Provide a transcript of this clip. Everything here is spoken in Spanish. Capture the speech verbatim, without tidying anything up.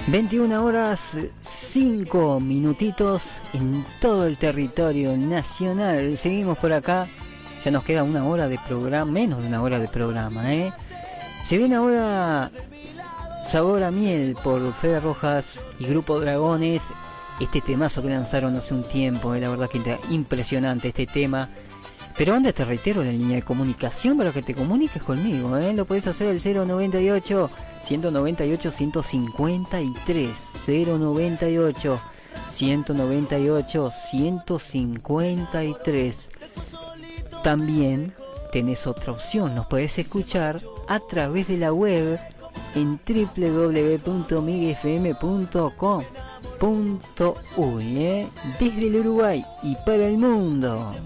veintiuna horas cinco minutitos en todo el territorio nacional. Seguimos por acá. Ya nos queda una hora de programa, menos de una hora de programa, ¿eh? Se viene ahora Sabor a Miel por Fede Rojas y Grupo Dragones. Este temazo que lanzaron hace un tiempo, ¿eh? La verdad que impresionante este tema. Pero antes te reitero la línea de comunicación para que te comuniques conmigo, ¿eh? Lo puedes hacer al cero noventa y ocho, ciento noventa y ocho, ciento cincuenta y tres, cero noventa y ocho, ciento noventa y ocho, ciento cincuenta y tres. También tenés otra opción, nos podés escuchar a través de la web en doble u doble u doble u punto mig f m punto com punto uy, ¿eh? Desde el Uruguay y para el mundo.